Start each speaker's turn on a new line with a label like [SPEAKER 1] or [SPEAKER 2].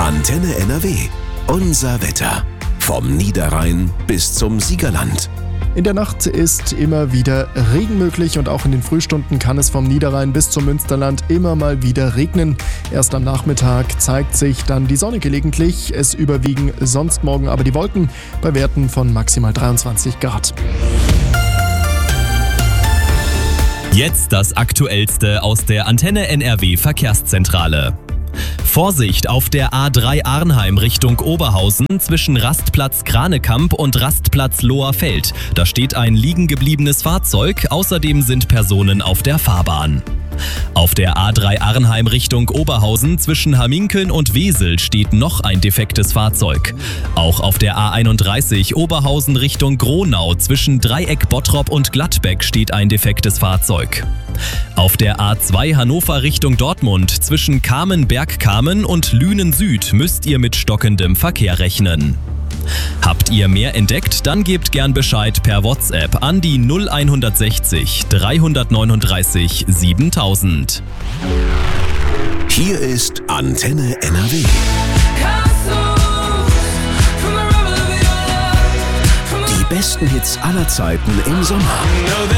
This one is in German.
[SPEAKER 1] Antenne NRW. Unser Wetter. Vom Niederrhein bis zum Siegerland.
[SPEAKER 2] In der Nacht ist immer wieder Regen möglich und auch in den Frühstunden kann es vom Niederrhein bis zum Münsterland immer mal wieder regnen. Erst am Nachmittag zeigt sich dann die Sonne gelegentlich. Es überwiegen sonst morgen aber die Wolken bei Werten von maximal 23 Grad.
[SPEAKER 3] Jetzt das Aktuellste aus der Antenne NRW Verkehrszentrale. Vorsicht auf der A3 Arnheim Richtung Oberhausen zwischen Rastplatz Kranekamp und Rastplatz Loherfeld. Da steht ein liegen gebliebenes Fahrzeug, außerdem sind Personen auf der Fahrbahn. Auf der A3 Arnheim Richtung Oberhausen zwischen Hamminkeln und Wesel steht noch ein defektes Fahrzeug. Auch auf der A31 Oberhausen Richtung Gronau zwischen Dreieck Bottrop und Gladbeck steht ein defektes Fahrzeug. Auf der A2 Hannover Richtung Dortmund zwischen Kamen-Bergkamen und Lünen Süd müsst ihr mit stockendem Verkehr rechnen. Habt ihr mehr entdeckt? Dann gebt gern Bescheid per WhatsApp an die 0160 339 7000.
[SPEAKER 1] Hier ist Antenne NRW. Die besten Hits aller Zeiten im Sommer.